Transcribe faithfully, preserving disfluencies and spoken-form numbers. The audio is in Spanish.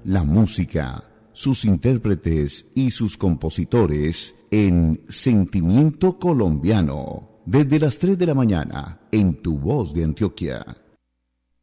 la música, sus intérpretes y sus compositores en Sentimiento Colombiano, desde las tres de la mañana en Tu Voz de Antioquia.